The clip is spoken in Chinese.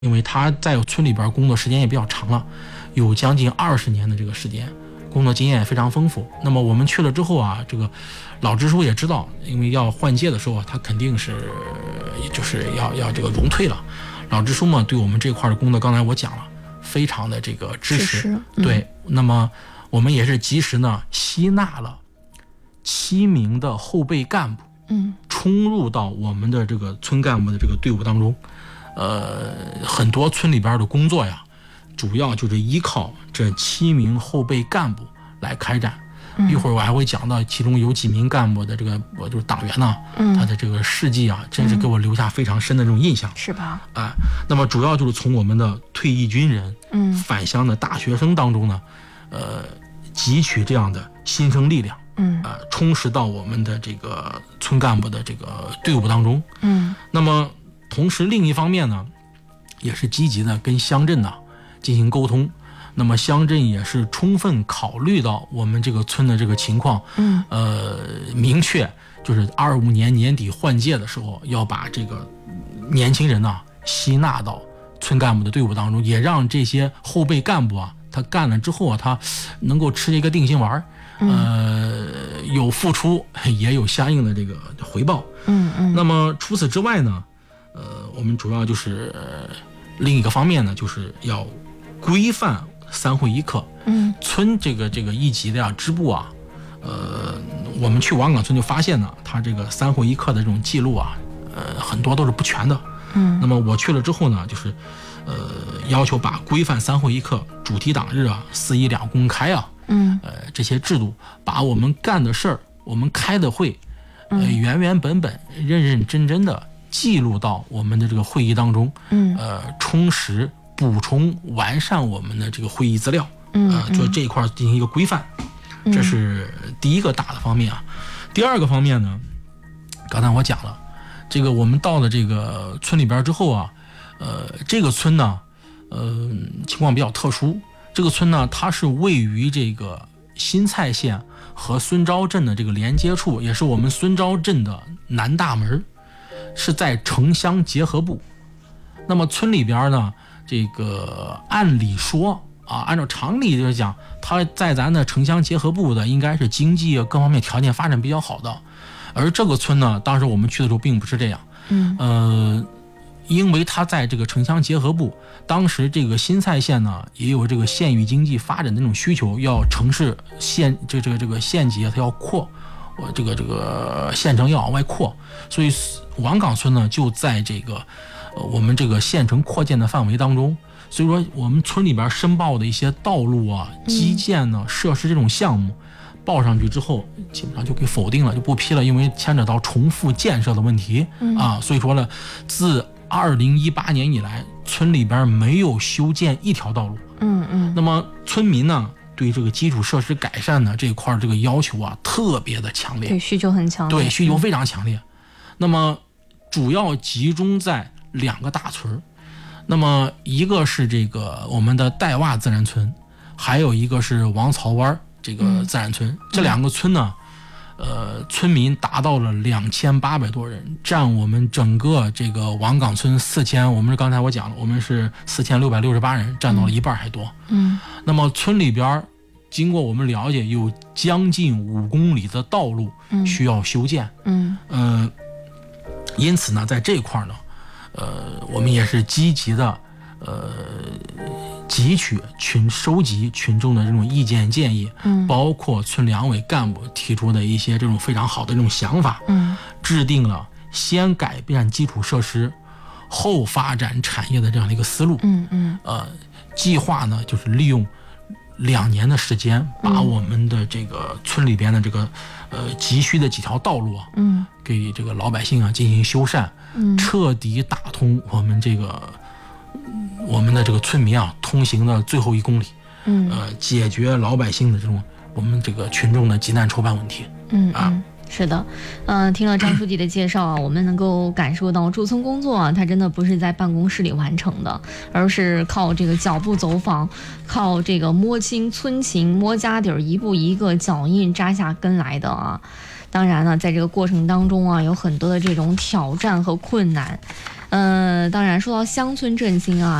因为他在村里边工作时间也比较长了，有将近20年的这个时间，工作经验也非常丰富。那么我们去了之后啊，这个老支书也知道，因为要换届的时候，他肯定是就是要这个荣退了。老支书嘛，对我们这块的工作，刚才我讲了，非常的这个支持。对，那么我们也是及时呢吸纳了7名的后备干部，冲入到我们的这个村干部的这个队伍当中。很多村里边的工作呀，主要就是依靠这7名后备干部来开展。一会儿我还会讲到，其中有几名干部的这个，我就是党员呢，他的这个事迹啊，真是给我留下非常深的这种印象， 是吧？ 那么主要就是从我们的退役军人，返乡的大学生当中呢，汲取这样的新生力量，充实到我们的这个村干部的这个队伍当中，那么同时另一方面呢，也是积极的跟乡镇呢进行沟通。那么乡镇也是充分考虑到我们这个村的这个情况，明确就是25年年底换届的时候，要把这个年轻人呢吸纳到村干部的队伍当中，也让这些后备干部啊，他干了之后啊，他能够吃一个定心丸，有付出也有相应的这个回报。那么除此之外呢，我们主要就是另一个方面呢，就是要规范3会1课。村这个一级的呀支部啊，我们去王岗村就发现呢，他这个3会1课的这种记录啊，很多都是不全的。那么我去了之后呢，就是要求把规范3会1课、主题党日啊、4·12公开啊，这些制度，把我们干的事儿、我们开的会，原原本本、认认真真的记录到我们的这个会议当中，充实、补充、完善我们的这个会议资料，做这一块进行一个规范，这是第一个大的方面啊。第二个方面呢，刚才我讲了，这个我们到了这个村里边之后啊，这个村呢，情况比较特殊。这个村呢，它是位于这个新蔡县和孙昭镇的这个连接处，也是我们孙昭镇的南大门，是在城乡结合部。那么村里边呢，这个按理说啊，按照常理就是讲，它在咱的城乡结合部的应该是经济各方面条件发展比较好的，而这个村呢，当时我们去的时候并不是这样。因为它在这个城乡结合部，当时这个新蔡县呢也有这个县域经济发展的那种需求，要城市县这个县级它要扩，这个县城要往外扩，所以王岗村呢就在这个我们这个县城扩建的范围当中。所以说我们村里边申报的一些道路啊、基建呢、设施这种项目，报上去之后基本上就给否定了，就不批了，因为牵扯到重复建设的问题啊。所以说呢，自2018年以来，村里边没有修建一条道路。那么村民呢，对这个基础设施改善呢这一块这个要求啊，特别的强烈， 对，需求很强烈， 对，需求非常强烈。那么主要集中在2个大村，那么一个是这个我们的戴洼自然村，还有一个是王曹湾这个自然村。这2个村呢，村民达到了2800多人，占我们整个这个王岗村4000，我们刚才我讲了，我们是4668人，占到了一半还多。那么村里边经过我们了解，有将近5公里的道路需要修建。因此呢，在这一块呢，我们也是积极的收集群众的这种意见建议，包括村两委干部提出的一些这种非常好的这种想法，制定了先改变基础设施后发展产业的这样的一个思路。计划呢就是利用2年的时间，把我们的这个村里边的这个急需的几条道路啊，给这个老百姓啊进行修缮，彻底打通我们的这个村民啊通行的最后1公里，解决老百姓的这种我们这个群众的急难愁办问题。 是的，听了张书记的介绍啊，我们能够感受到驻村工作啊，它真的不是在办公室里完成的，而是靠这个脚步走访，靠这个摸清村情、摸家底儿，一步一个脚印扎下根来的啊。当然呢，在这个过程当中啊，有很多的这种挑战和困难。 当然说到乡村振兴啊。